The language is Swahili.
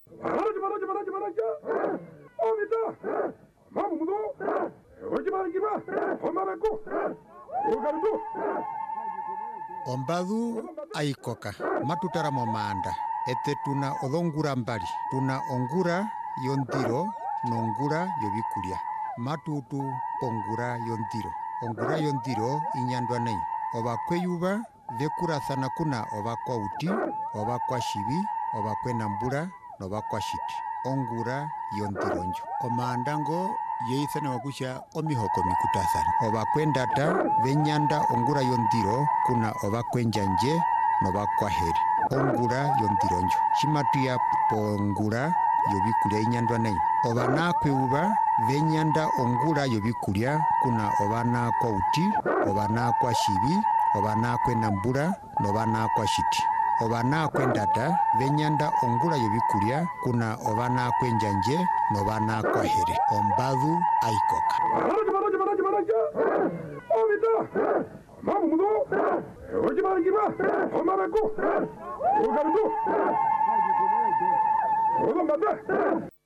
Maraja. Oh, Vita. Mamu mudo. Ojimangiba. Omarako. Ogarudo. Ombadu aikoka. Matutara momanda. Ete tuna odongura mbali. Tuna ongura yondiro nongura yobikulia. Matutu pongura yondiro. Ongura yondiro inyandwa nei. Oba kweyuba vekura sana kuna oba kwa uti, oba kwa shibi, oba kwe nambura, oba kwa shiti. Ongura yondironjo. Omaandango yeithane wakusha omihoko mikutasana. Oba kwendata venyanda ongura yondiro kuna oba kwenjanje noba kwa heri. Ongura yondironjo. Shimatuya pongura yobikulia inyandwa nei. Oba nakwe uba venyanda ongura yobikulia kuna oba na kwa uti, oba na kwa shibi, oba nakwe nambura noba nakwa shiti. Oba nakwe ndata venyanda ongura yobikulia kuna oba nakwe njanje noba nakwa here. Ombadu aikoka. Maraja. Oh, Vita. Mamu mudo. Ojimangiba. Omarako. Ogarudo. Ogamata.